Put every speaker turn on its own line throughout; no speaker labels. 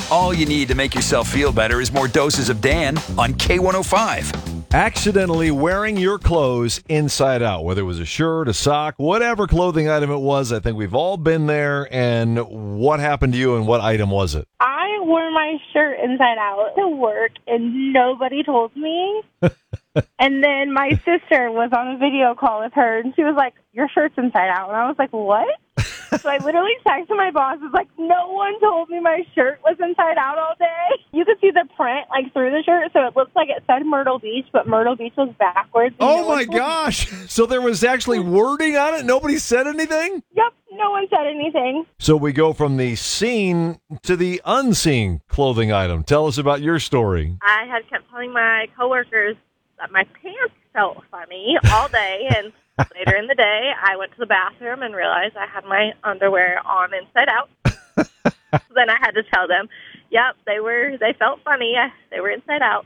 All you need to make yourself feel better is more doses of Dan on K105.
Accidentally wearing your clothes inside out, whether it was a shirt, a sock, whatever clothing item it was. I think we've all been there. And what happened to you and what item was it?
I wore my shirt inside out to work and nobody told me. And then my sister was on a video call with her and she was like, your shirt's inside out. And I was like, what? So I literally texted my boss. I was like, no one told me my shirt was inside out all day. You could see the print like through the shirt, so it looks like it said Myrtle Beach, but Myrtle Beach was backwards.
Oh my gosh. So there was actually wording on it? Nobody said anything?
Yep, no one said anything.
So we go from the seen to the unseen clothing item. Tell us about your story.
I had kept telling my coworkers that my pants felt funny all day, and later in the day, I went to the bathroom and realized I had my underwear on inside out. So then I had to tell them, yep, they felt funny. They were inside out.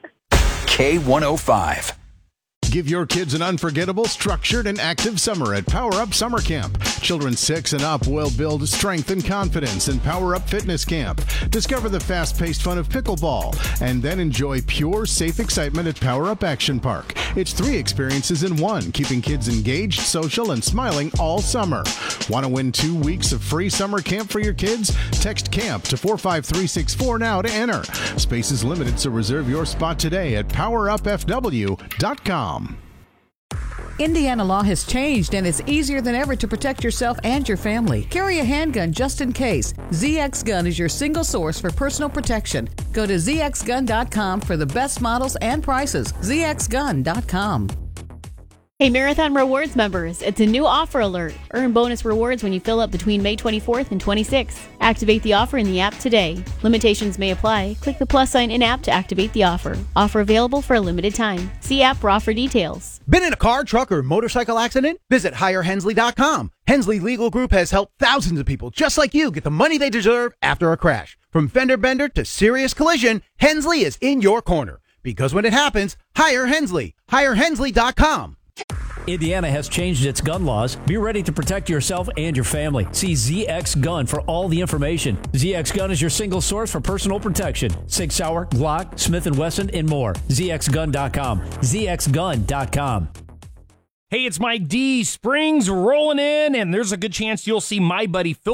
K105.
Give your kids an unforgettable, structured, and active summer at Power Up Summer Camp. Children 6 and up will build strength and confidence in Power Up Fitness Camp. Discover the fast-paced fun of pickleball, and then enjoy pure, safe excitement at Power Up Action Park. It's 3 experiences in one, keeping kids engaged, social, and smiling all summer. Want to win 2 weeks of free summer camp for your kids? Text CAMP to 45364 now to enter. Space is limited, so reserve your spot today at powerupfw.com.
Indiana law has changed, and it's easier than ever to protect yourself and your family. Carry a handgun just in case. ZX Gun is your single source for personal protection. Go to zxgun.com for the best models and prices. zxgun.com.
Hey, Marathon Rewards members, it's a new offer alert. Earn bonus rewards when you fill up between May 24th and 26th. Activate the offer in the app today. Limitations may apply. Click the plus sign in app to activate the offer. Offer available for a limited time. See app for offer details.
Been in a car, truck, or motorcycle accident? Visit HireHensley.com. Hensley Legal Group has helped thousands of people just like you get the money they deserve after a crash. From fender bender to serious collision, Hensley is in your corner. Because when it happens, hire Hensley. HireHensley.com.
Indiana has changed its gun laws. Be ready to protect yourself and your family. See ZX Gun for all the information. ZX Gun is your single source for personal protection. Sig Sauer, Glock, Smith & Wesson, and more. ZXGun.com. ZXGun.com.
Hey, it's Mike D. Spring's rolling in, and there's a good chance you'll see my buddy Phil